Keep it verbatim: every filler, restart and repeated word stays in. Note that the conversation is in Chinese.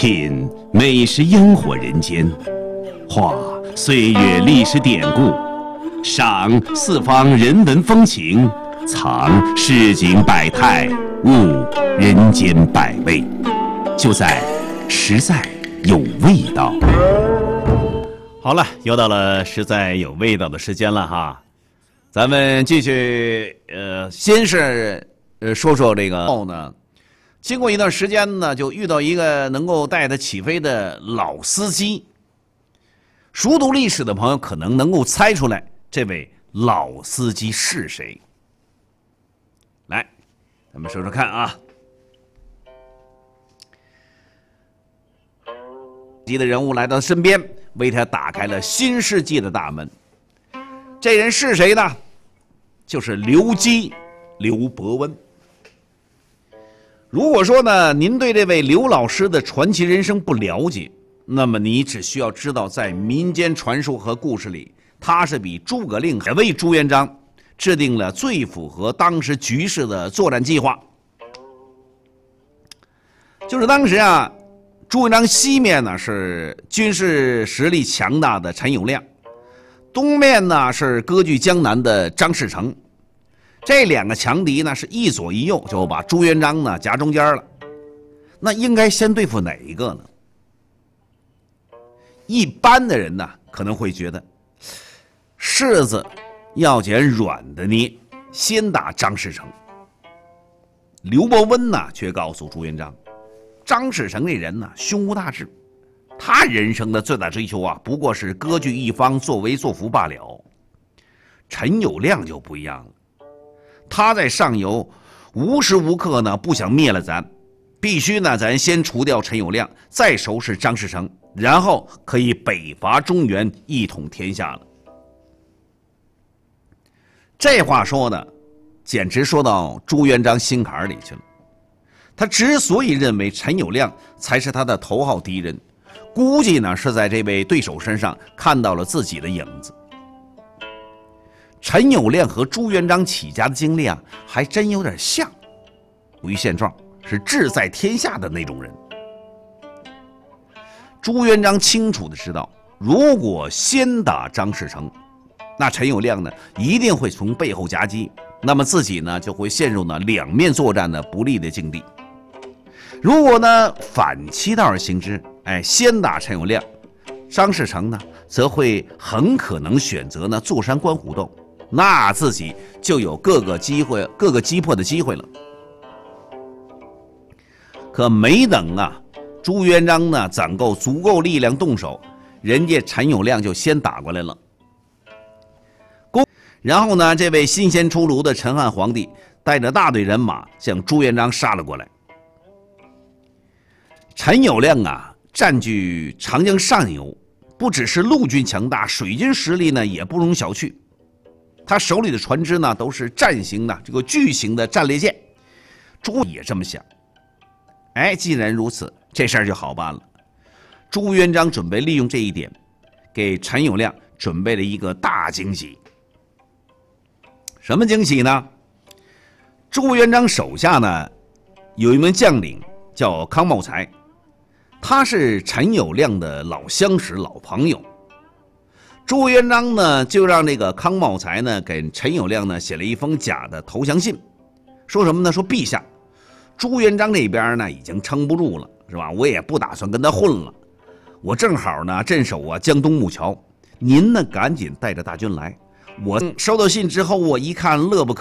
品美食烟火人间，画岁月历史典故，赏四方人文风情，藏市井百态，悟人间百味，就在实在有味道。 好了，又到了实在有味道的时间了哈，咱们继续呃，先是呃说说这个后呢。经过一段时间呢，就遇到一个能够带他起飞的老司机。熟读历史的朋友可能能够猜出来，这位老司机是谁。来，咱们说说看啊。级的人物来到身边，为他打开了新世纪的大门。这人是谁呢？就是刘基，刘伯温。如果说呢，您对这位刘老师的传奇人生不了解，那么你只需要知道，在民间传说和故事里，他是比诸葛亮还为朱元璋制定了最符合当时局势的作战计划。就是当时啊，朱元璋西面呢是军事实力强大的陈友谅，东面呢是割据江南的张士诚。这两个强敌呢是一左一右，就把朱元璋呢夹中间了。那应该先对付哪一个呢？一般的人呢可能会觉得，柿子要捡软的捏，先打张士诚。刘伯温呢却告诉朱元璋，张士诚这人呢胸无大志，他人生的最大追求啊不过是割据一方，作威作福罢了。陈友谅就不一样了。他在上游无时无刻呢不想灭了咱，必须呢咱先除掉陈友谅，再收拾张士诚，然后可以北伐中原，一统天下了。这话说的简直说到朱元璋心坎里去了。他之所以认为陈友谅才是他的头号敌人，估计呢是在这位对手身上看到了自己的影子。陈友谅和朱元璋起家的经历啊，还真有点像，于现状是志在天下的那种人。朱元璋清楚的知道，如果先打张士诚，那陈友谅呢一定会从背后夹击，那么自己呢就会陷入呢两面作战的不利的境地。如果呢反其道而行之，哎，先打陈友谅，张士诚呢则会很可能选择呢坐山观虎斗。那自己就有各个机会、各个击破的机会了。可没等啊，朱元璋呢攒够足够力量动手，人家陈友谅就先打过来了。然后呢，这位新鲜出炉的陈汉皇帝带着大队人马向朱元璋杀了过来。陈友谅啊，占据长江上游，不只是陆军强大，水军实力呢也不容小觑。他手里的船只呢，都是战型的这个巨型的战列舰。朱也这么想，哎，既然如此，这事儿就好办了。朱元璋准备利用这一点，给陈友谅准备了一个大惊喜。什么惊喜呢？朱元璋手下呢，有一名将领叫康茂才，他是陈友谅的老相识、老朋友。朱元璋呢，就让这个康茂才呢，给陈友谅呢写了一封假的投降信，说什么呢？说陛下，朱元璋这边呢已经撑不住了，是吧？我也不打算跟他混了，我正好呢镇守啊江东木桥，您呢赶紧带着大军来。我收到信之后，我一看乐不可